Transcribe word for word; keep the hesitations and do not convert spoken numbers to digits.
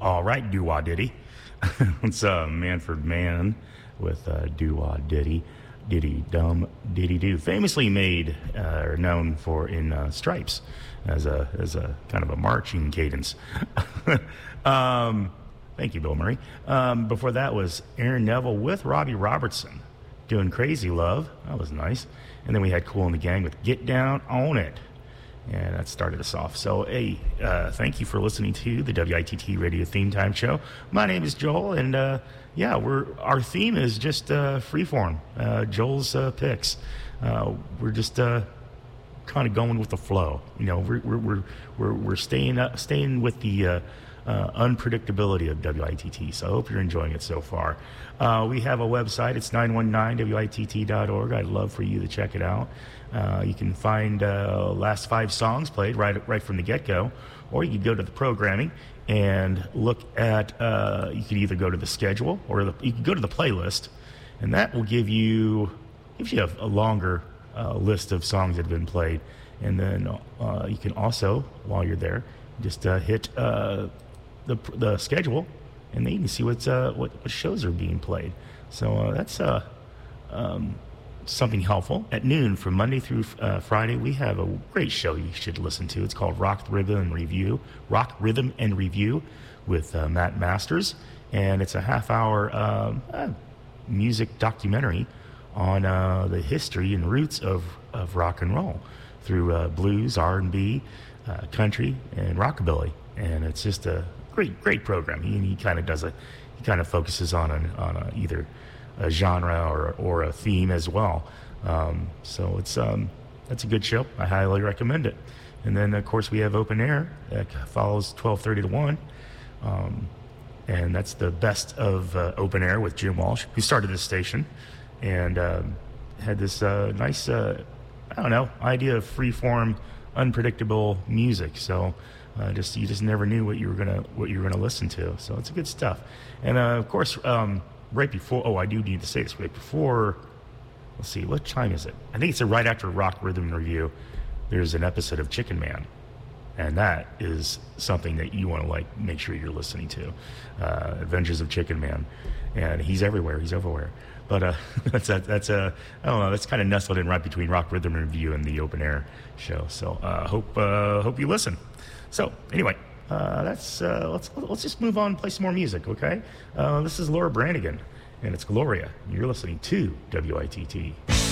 all right, doo-wah diddy. It's uh, Manfred Mann with uh, doo-wah diddy, diddy dum diddy do. Famously made uh, or known for in uh, Stripes as a as a kind of a marching cadence. um, thank you, Bill Murray. Um, before that was Aaron Neville with Robbie Robertson doing Crazy Love. That was nice. And then we had Kool and the Gang with Get Down on It. And that started us off. So, hey, uh, thank you for listening to the W I T T Radio Theme Time Show. My name is Joel, and uh, yeah, we're our theme is just uh, freeform. Uh, Joel's uh, picks. Uh, we're just uh, kind of going with the flow. You know, we're we're we're we're, we're staying uh, staying with the uh, uh, unpredictability of W I T T. So I hope you're enjoying it so far. Uh, we have a website. It's nine one nine W I T T dot org. I'd love for you to check it out. Uh, you can find uh, last five songs played right right from the get-go, or you can go to the programming and look at, uh, you can either go to the schedule or the, you can go to the playlist, and that will give you, gives you a, a longer uh, list of songs that have been played. And then uh, you can also, while you're there, just uh, hit uh, the the schedule, and then you can see what's, uh, what, what shows are being played. So uh, that's... Uh, um, something helpful. At noon from Monday through uh, Friday, we have a great show you should listen to. It's called Rock Rhythm and Review, Rock Rhythm and Review with uh, Matt Masters, and it's a half-hour um, uh, music documentary on uh, the history and roots of, of rock and roll through uh, blues, R and B, uh, country, and rockabilly. And it's just a great, great program. He, he kind of does a, he kind of focuses on a, on a, either a genre or or a theme as well. Um, so it's um, that's a good show. I highly recommend it. And then of course we have Open Air that follows twelve thirty to one, um, and that's the best of uh, Open Air with Jim Walsh, who started this station and um, had this uh, nice uh, I don't know idea of freeform, unpredictable music. So uh, just you just never knew what you were gonna what you were gonna listen to. So it's good stuff. And uh, of course. Um, Right before, oh, I do need to say this. Right before, let's see, what time is it? I think it's a right after Rock Rhythm Review. There's an episode of Chicken Man, and that is something that you want to like make sure you're listening to. Uh, Adventures of Chicken Man, and he's everywhere. He's everywhere. But uh, that's a, that's a I don't know. That's kind of nestled in right between Rock Rhythm Review and the Open Air show. So uh, hope uh, hope you listen. So anyway. Uh, that's uh, let's let's just move on and play some more music, okay? Uh, this is Laura Branigan, and it's Gloria. You're listening to W I T T.